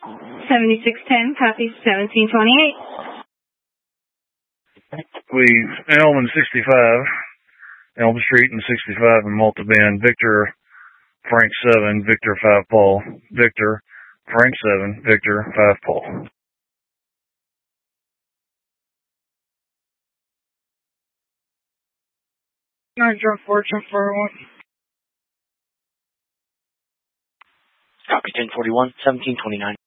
7610, copy 1728. We Elm and 65, Elm Street and 65 in multi-band. Victor, Frank 7, Victor 5 Paul. Victor, Frank 7, Victor 5 Paul. Drum 4, Jump 401. Copy 1041, 1729.